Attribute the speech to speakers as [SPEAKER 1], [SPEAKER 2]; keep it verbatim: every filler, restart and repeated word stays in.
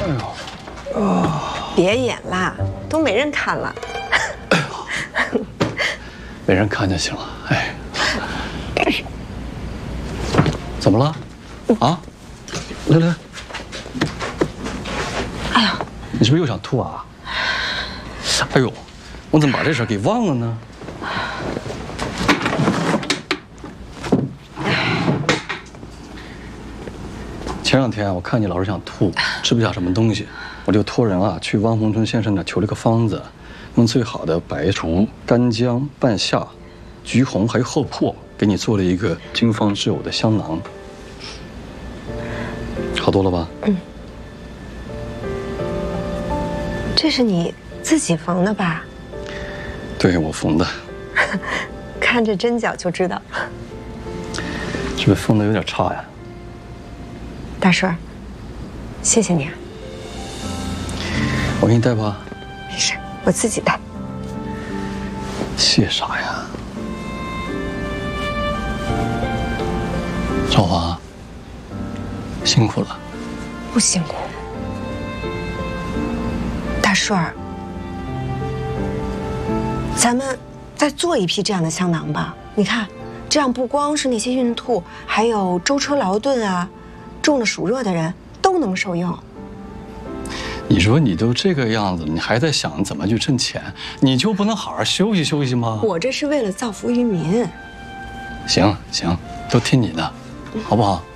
[SPEAKER 1] 呦，啊！
[SPEAKER 2] 别演啦，都没人看了。
[SPEAKER 1] 哎呦，没人看就行了。哎，怎么了？啊？来来。
[SPEAKER 2] 哎呀，
[SPEAKER 1] 你是不是又想吐啊？哎呦，我怎么把这事给忘了呢？ 前两天我看你老是想吐，吃不下什么东西，我就托人啊去汪洪春先生那求了个方子，用最好的白术、干姜、半夏、橘红还有厚朴，给你做了一个经方制呕的香囊。好多了吧？嗯。
[SPEAKER 2] 这是你自己缝的吧？
[SPEAKER 1] 对，我缝的。
[SPEAKER 2] 看这针脚就知道。
[SPEAKER 1] 是不是缝的有点差呀？
[SPEAKER 2] 大顺，谢谢你啊！
[SPEAKER 1] 我给你带吧。
[SPEAKER 2] 没事，我自己带。
[SPEAKER 1] 谢啥呀？少华，辛苦了。
[SPEAKER 2] 不辛苦。大顺儿，咱们再做一批这样的香囊吧。你看，这样不光是那些孕吐，还有舟车劳顿啊。 中了暑热的人都能受用。
[SPEAKER 1] 你说你都这个样子，你还在想怎么去挣钱，你就不能好好休息休息吗？
[SPEAKER 2] 我这是为了造福于民。
[SPEAKER 1] 行行，都听你的，好不好？